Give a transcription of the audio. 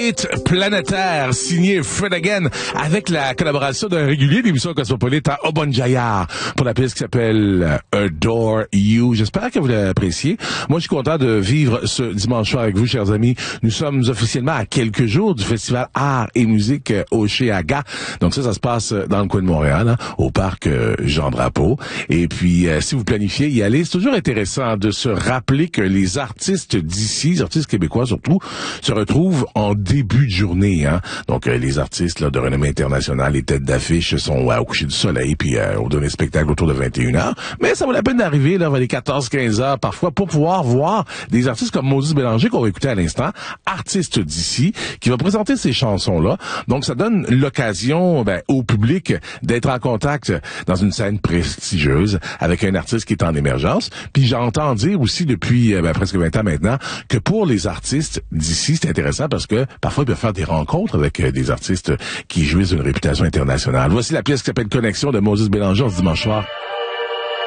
hit planétaire signé Fred Again avec la collaboration d'un régulier d'émission Cosmopolite à Obonjayar pour la pièce qui s'appelle Adore You. J'espère que vous l'appréciez. Moi, je suis content de vivre ce dimanche soir avec vous, chers amis. Nous sommes officiellement à quelques jours du festival Art et Musique Oshéaga. Donc ça se passe dans le coin de Montréal, hein, au parc Jean-Drapeau. Et puis, si vous planifiez y aller, c'est toujours intéressant de se rappeler que les artistes d'ici, les artistes québécois surtout, se retrouvent en début de journée. Hein. Donc, les artistes là, de renommée internationale, les têtes d'affiche sont au coucher du soleil, puis on donne un spectacle autour de 21h. Mais ça vaut la peine d'arriver là vers les 14-15 heures parfois pour pouvoir voir des artistes comme Moses Bélanger, qu'on va écouter à l'instant, artiste d'ici, qui va présenter ces chansons-là. Donc, ça donne l'occasion au public d'être en contact dans une scène prestigieuse avec un artiste qui est en émergence. Puis j'entends dire aussi depuis presque 20 ans maintenant que pour les artistes d'ici, c'est intéressant parce que parfois ils peuvent faire des rencontres avec des artistes qui jouissent d'une réputation internationale. Voici la pièce qui s'appelle Connexion de Moses Bélanger ce dimanche soir.